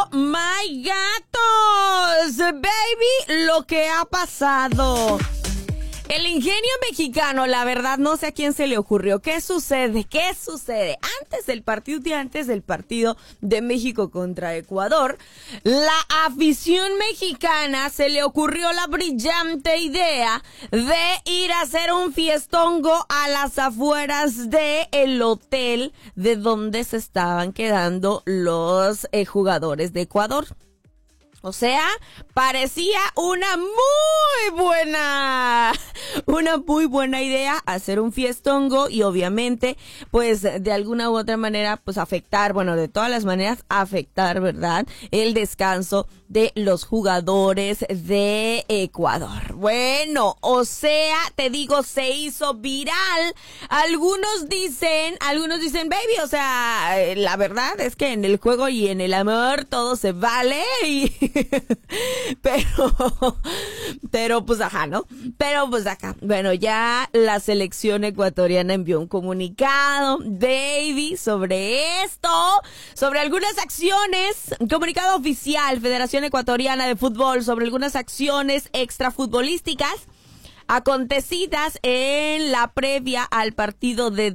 my gatos, baby, lo que ha pasado. El ingenio mexicano, la verdad, no sé a quién se le ocurrió. ¿Qué sucede? Antes del partido de México contra Ecuador, la afición mexicana se le ocurrió la brillante idea de ir a hacer un fiestongo a las afueras del hotel de donde se estaban quedando los jugadores de Ecuador. O sea, parecía una muy buena idea hacer un fiestongo y obviamente, pues, de alguna u otra manera, pues de todas las maneras, afectar, ¿verdad?, el descanso de los jugadores de Ecuador. Bueno, o sea, te digo, se hizo viral. Algunos dicen, baby, o sea, la verdad es que en el juego y en el amor todo se vale pero pues ajá, ¿no? Pero pues acá, bueno, ya la selección ecuatoriana envió un comunicado, baby, sobre esto, sobre algunas acciones, comunicado oficial, Federación Ecuatoriana de Fútbol, sobre algunas acciones extrafutbolísticas acontecidas en la previa al partido de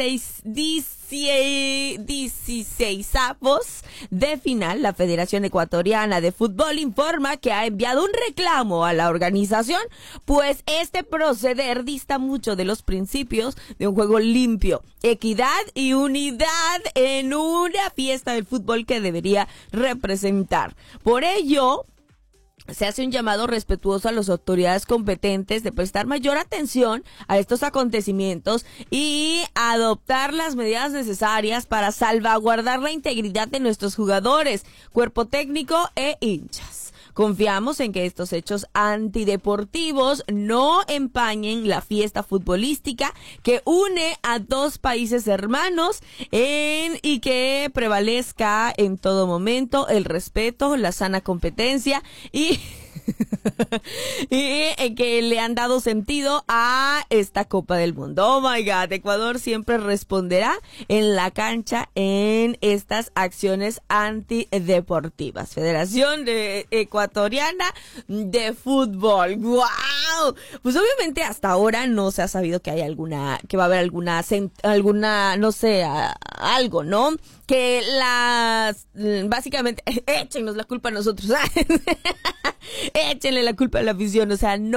16avos de final. La Federación Ecuatoriana de Fútbol informa que ha enviado un reclamo a la organización, pues este proceder dista mucho de los principios de un juego limpio, equidad y unidad en una fiesta del fútbol que debería representar. Por ello, se hace un llamado respetuoso a las autoridades competentes de prestar mayor atención a estos acontecimientos y adoptar las medidas necesarias para salvaguardar la integridad de nuestros jugadores, cuerpo técnico e hinchas. Confiamos en que estos hechos antideportivos no empañen la fiesta futbolística que une a dos países hermanos y que prevalezca en todo momento el respeto, la sana competencia y que le han dado sentido a esta Copa del Mundo. Oh my God, Ecuador siempre responderá en la cancha en estas acciones antideportivas. Federación Ecuatoriana de Fútbol. ¡Wow! Pues obviamente hasta ahora no se ha sabido que va a haber alguna, no sé, algo, ¿no? Que básicamente, échenos la culpa a nosotros. Échenle la culpa a la afición, o sea,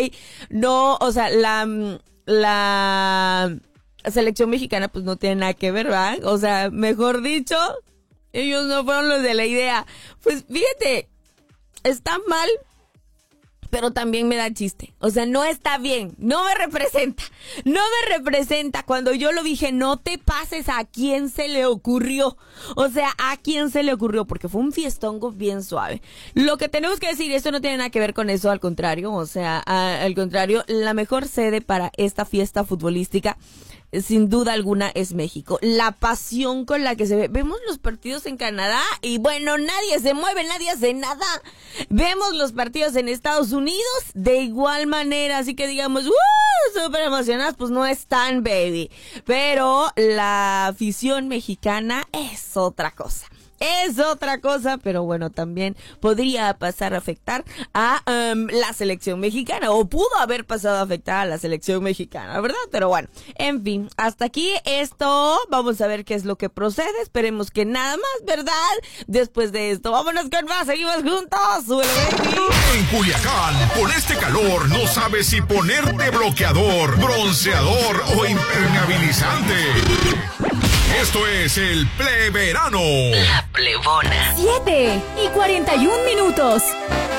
la selección mexicana pues no tiene nada que ver, ¿verdad? O sea, mejor dicho, ellos no fueron los de la idea. Pues fíjate, está mal, pero también me da chiste. O sea, no está bien, no me representa. Cuando yo lo dije, no te pases, ¿a quién se le ocurrió? O sea, ¿a quién se le ocurrió? Porque fue un fiestongo bien suave. Lo que tenemos que decir, esto no tiene nada que ver con eso, al contrario. O sea, al contrario, la mejor sede para esta fiesta futbolística, sin duda alguna, es México. La pasión con la que se ve. Vemos los partidos en Canadá y bueno, nadie se mueve, nadie hace nada. Vemos los partidos en Estados Unidos de igual manera, así que digamos, súper emocionadas, pues no están, baby. Pero la afición mexicana es otra cosa. Pero bueno, también podría pasar a afectar a la selección mexicana, o pudo haber pasado a afectar a la selección mexicana, ¿verdad? Pero bueno, en fin, hasta aquí esto, vamos a ver qué es lo que procede, esperemos que nada más, ¿verdad? Después de esto, vámonos con más, seguimos juntos, ¡súbele, baby! En Culiacán, con este calor, no sabes si ponerte bloqueador, bronceador o impermeabilizante. Esto es el Pleverano. La Plebona. 7:41.